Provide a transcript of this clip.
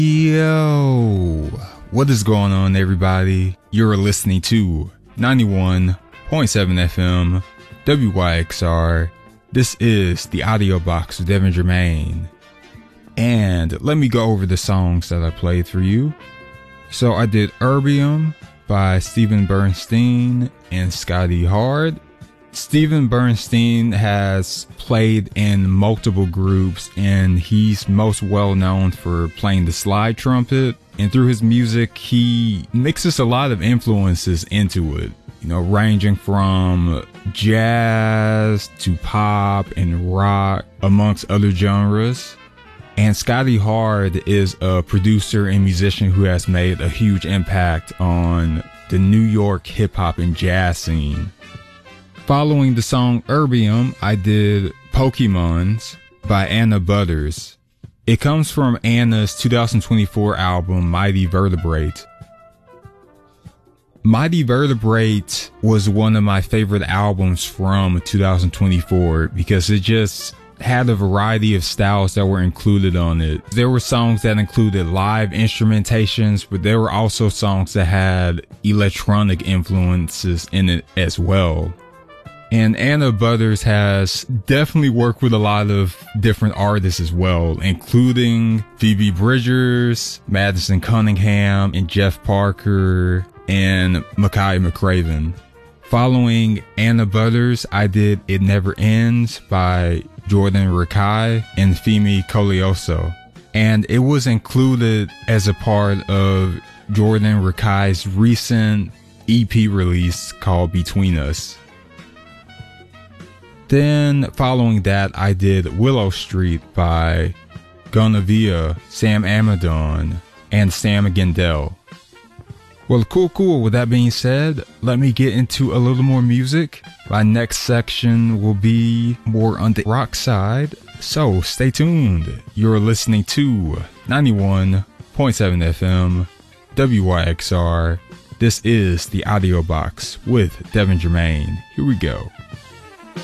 Yo, what is going on, everybody? You're listening to 91.7 FM WYXR. This is the audio box with Devin Germain. And let me go over the songs that I played for you. So I did Erbium by Steven Bernstein and Scotty Hard. Steven Bernstein has played in multiple groups, and he's most well known for playing the slide trumpet. And through his music, he mixes a lot of influences into it, ranging from jazz to pop and rock, amongst other genres. And Scotty Hard is a producer and musician who has made a huge impact on the New York hip hop and jazz scene. Following the song Erbium, I did Pokemons by Anna Butters. It comes from Anna's 2024 album, Mighty Vertebrate. Mighty Vertebrate was one of my favorite albums from 2024 because it just had a variety of styles that were included on it. There were songs that included live instrumentations, but there were also songs that had electronic influences in it as well. And Anna Butters has definitely worked with a lot of different artists as well, including Phoebe Bridgers, Madison Cunningham, and Jeff Parker, and Mackay McCraven. Following Anna Butters, I did It Never Ends by Jordan Rakai and Femi Koleoso. And it was included as a part of Jordan Rakai's recent EP release called Between Us. Then following that, I did Willow Street by Gunavia, Sam Amadon, and Sam Gendel. Well, cool. With that being said, let me get into a little more music. My next section will be more on the rock side, so stay tuned. You're listening to 91.7 FM WYXR. This is the audio box with Devin Germain. Here we go.